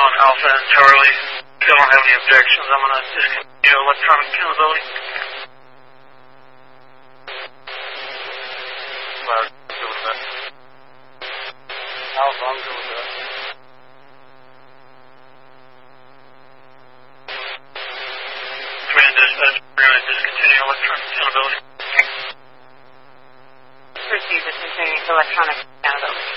on Alpha and Charlie. If you don't have any objections, I'm going to discontinue electronic accountability. I'm good with that. Alpha, I'm good with that. Command dispatch, we're going to discontinue electronic accountability. Proceed with continuing electronic accountability.